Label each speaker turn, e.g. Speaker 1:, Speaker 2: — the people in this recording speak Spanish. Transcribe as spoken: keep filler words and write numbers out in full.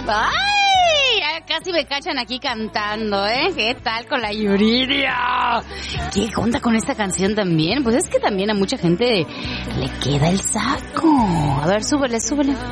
Speaker 1: ¡Ay! Ya casi me cachan aquí cantando, ¿eh? ¿Qué tal con la Yuridia? ¿Qué onda con esta canción también? Pues es que también a mucha gente le queda el saco. A ver, súbele, súbele.